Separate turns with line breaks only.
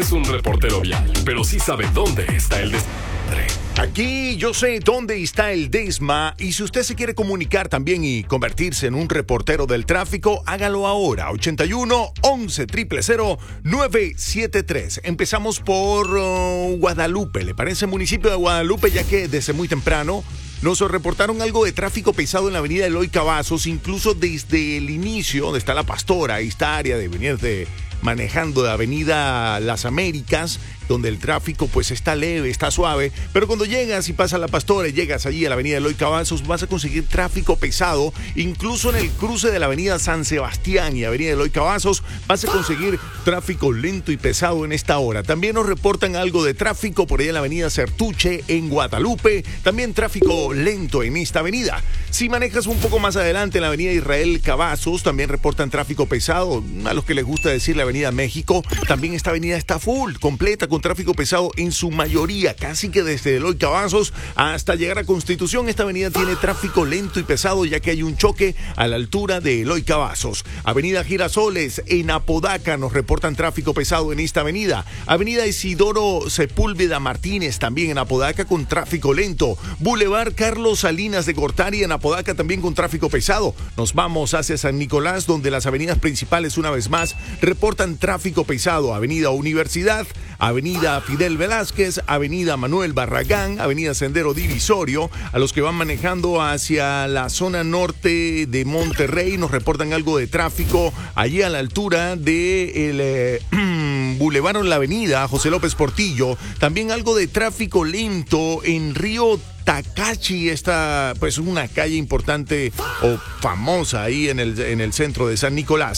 es un reportero vial, pero sí sabe dónde está el desmadre.
Aquí yo sé dónde está el desma, y si usted se quiere comunicar también y convertirse en un reportero del tráfico, hágalo ahora. 81 11 000 973. Empezamos por Guadalupe. ¿Le parece municipio de Guadalupe? Ya que desde muy temprano nos reportaron algo de tráfico pesado en la avenida Eloy Cavazos, incluso desde el inicio, donde está la Pastora, esta área de venir manejando de avenida Las Américas, donde el tráfico pues está leve, está suave, pero cuando llegas y pasas la Pastora y llegas allí a la avenida Eloy Cavazos, vas a conseguir tráfico pesado. Incluso en el cruce de la avenida San Sebastián y avenida Eloy Cavazos vas a conseguir tráfico lento y pesado en esta hora. También nos reportan algo de tráfico por allá en la avenida Certuche en Guadalupe, también tráfico lento en esta avenida. Si manejas un poco más adelante en la avenida Israel Cavazos, también reportan tráfico pesado. A los que les gusta decir la avenida México, también esta avenida está full, completa, con tráfico pesado en su mayoría, casi que desde Eloy Cavazos hasta llegar a Constitución. Esta avenida tiene tráfico lento y pesado, ya que hay un choque a la altura de Eloy Cavazos. Avenida Girasoles en Apodaca nos reportan tráfico pesado en esta avenida. Avenida Isidoro Sepúlveda Martínez también en Apodaca con tráfico lento. Boulevard Carlos Salinas de Gortari en Apodaca también con tráfico pesado. Nos vamos hacia San Nicolás, donde las avenidas principales una vez más reportan tráfico pesado. Avenida Universidad, Avenida Fidel Velázquez, Avenida Manuel Barragán, Avenida Sendero Divisorio. A los que van manejando hacia la zona norte de Monterrey nos reportan algo de tráfico allí a la altura de Boulevard en la avenida José López Portillo. También algo de tráfico lento en Río Tacachi, esta pues una calle importante o famosa ahí en el centro de San Nicolás.